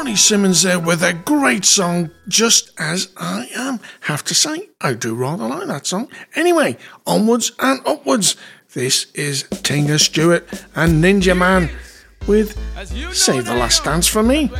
Holly Simmons there with a great song, Just As I Am. Have to say, I do rather like that song. Anyway, onwards and upwards. This is Tina Stewart and Ninja Man with Save the Last Dance for Me.